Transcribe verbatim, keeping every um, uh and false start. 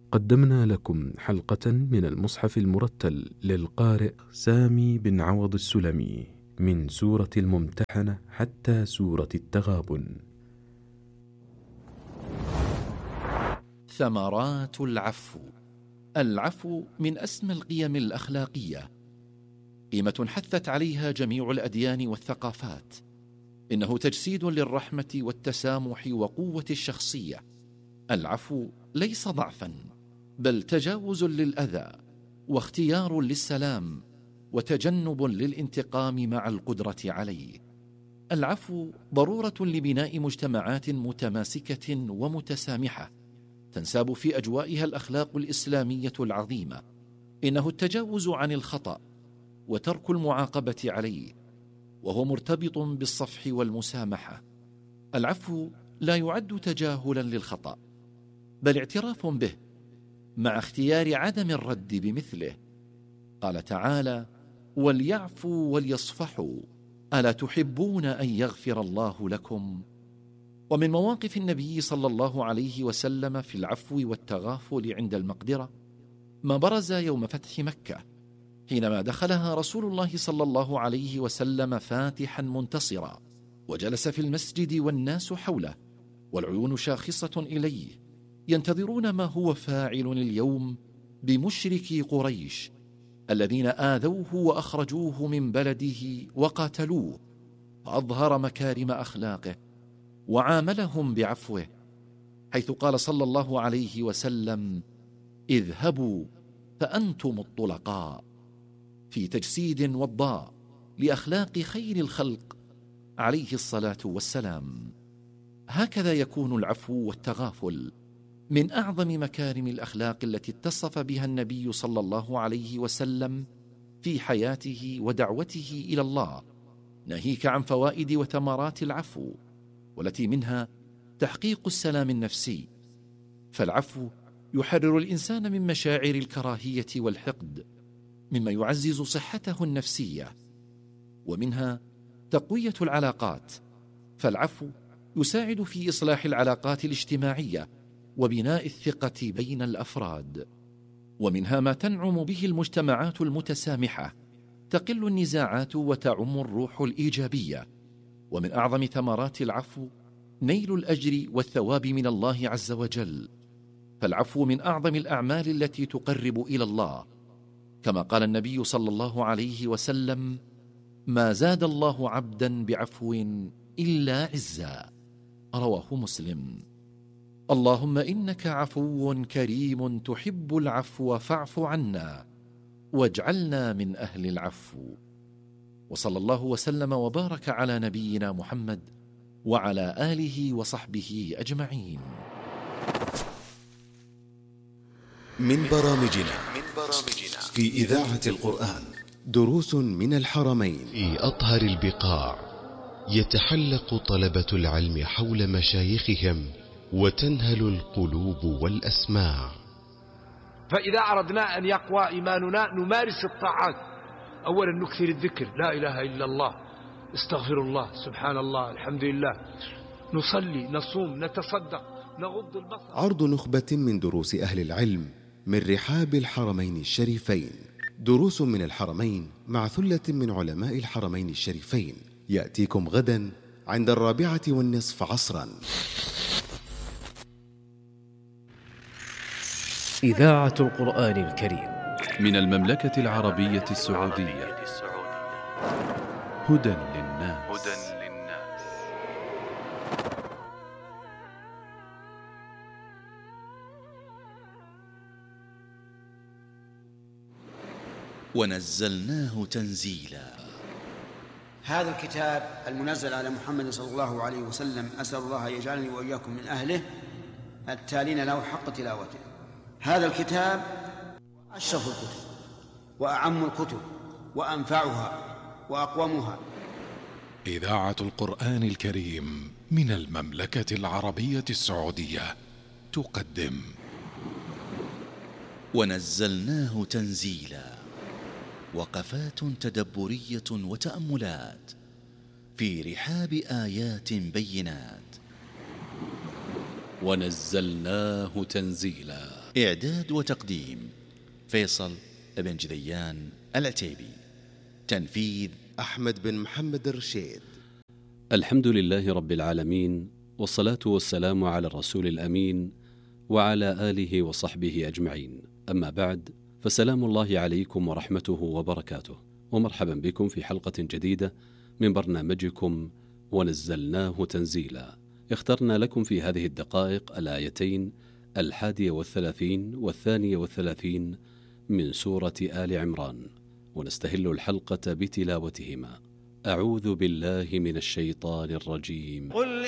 قدمنا لكم حلقة من المصحف المرتل للقارئ سامي بن عوض السلمي من سورة الممتحنة حتى سورة التغابن. ثمرات العفو. العفو من أسمى القيم الأخلاقية، قيمة حثت عليها جميع الأديان والثقافات. إنه تجسيد للرحمة والتسامح وقوة الشخصية. العفو ليس ضعفا، بل تجاوز للأذى واختيار للسلام وتجنب للانتقام مع القدرة عليه. العفو ضرورة لبناء مجتمعات متماسكة ومتسامحة تنساب في أجوائها الأخلاق الإسلامية العظيمة. إنه التجاوز عن الخطأ وترك المعاقبة عليه، وهو مرتبط بالصفح والمسامحة. العفو لا يعد تجاهلا للخطأ، بل اعتراف به مع اختيار عدم الرد بمثله. قال تعالى: وليعفوا وليصفحوا ألا تحبون أن يغفر الله لكم؟ ومن مواقف النبي صلى الله عليه وسلم في العفو والتغافل عند المقدرة ما برز يوم فتح مكة، حينما دخلها رسول الله صلى الله عليه وسلم فاتحا منتصرا، وجلس في المسجد والناس حوله والعيون شاخصة إليه، ينتظرون ما هو فاعل اليوم بمشركي قريش الذين آذوه وأخرجوه من بلده وقاتلوه. فأظهر مكارم أخلاقه وعاملهم بعفوه، حيث قال صلى الله عليه وسلم: اذهبوا فأنتم الطلقاء، في تجسيد وضاء لأخلاق خير الخلق عليه الصلاة والسلام. هكذا يكون العفو والتغافل من أعظم مكارم الأخلاق التي اتصف بها النبي صلى الله عليه وسلم في حياته ودعوته إلى الله، ناهيك عن فوائد وثمرات العفو، والتي منها تحقيق السلام النفسي. فالعفو يحرر الإنسان من مشاعر الكراهية والحقد، مما يعزز صحته النفسية. ومنها تقوية العلاقات، فالعفو يساعد في إصلاح العلاقات الاجتماعية وبناء الثقة بين الأفراد. ومنها ما تنعم به المجتمعات المتسامحة، تقل النزاعات وتعم الروح الإيجابية. ومن أعظم ثمرات العفو نيل الأجر والثواب من الله عز وجل، فالعفو من أعظم الأعمال التي تقرب إلى الله، كما قال النبي صلى الله عليه وسلم: ما زاد الله عبدا بعفو إلا عزا. رواه مسلم. اللهم إنك عفو كريم تحب العفو فاعف عنا واجعلنا من أهل العفو. وصلى الله وسلم وبارك على نبينا محمد وعلى آله وصحبه أجمعين. من برامجنا في إذاعة القرآن دروس من الحرمين. في أطهر البقاع يتحلق طلبة العلم حول مشايخهم وتنهل القلوب والأسماع. فإذا أردنا أن يقوى إيماننا نمارس الطاعات. أولا نكثر الذكر، لا إله إلا الله، استغفر الله، سبحان الله، الحمد لله، نصلي، نصوم، نتصدق، نغض البصر. عرض نخبة من دروس أهل العلم من رحاب الحرمين الشريفين. دروس من الحرمين مع ثلة من علماء الحرمين الشريفين، يأتيكم غدا عند الرابعة والنصف عصرا. إذاعة القرآن الكريم من المملكة العربية السعودية. هدى للناس. ونزلناه تنزيلا. هذا الكتاب المنزل على محمد صلى الله عليه وسلم أسأل الله أن يجعلني وإياكم من أهله التالين له حق تلاوته. هذا الكتاب أشرف الكتب وأعم الكتب وأنفعها وأقومها. إذاعة القرآن الكريم من المملكة العربية السعودية تقدم ونزلناه تنزيلا. وقفات تدبرية وتأملات في رحاب آيات بينات. ونزلناه تنزيلا. إعداد وتقديم فيصل بن جذيان العتيبي. تنفيذ أحمد بن محمد الرشيد. الحمد لله رب العالمين، والصلاة والسلام على الرسول الأمين وعلى آله وصحبه أجمعين. أما بعد، فسلام الله عليكم ورحمته وبركاته، ومرحبا بكم في حلقة جديدة من برنامجكم ونزلناه تنزيلا. اخترنا لكم في هذه الدقائق الآيتين الحادية والثلاثين والثانية والثلاثين من سورة آل عمران، ونستهل الحلقة بتلاوتهما. أعوذ بالله من الشيطان الرجيم. قل